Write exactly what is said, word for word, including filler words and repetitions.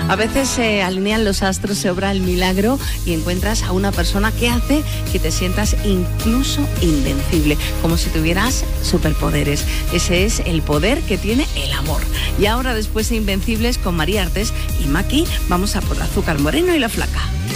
A veces se alinean los astros, se obra el milagro y encuentras a una persona que hace que te sientas incluso invencible, como si tuvieras superpoderes. Ese es el poder que tiene el amor. Y ahora, después de Invencibles con María Artés y Maki, vamos a por Azúcar Moreno y La Flaca.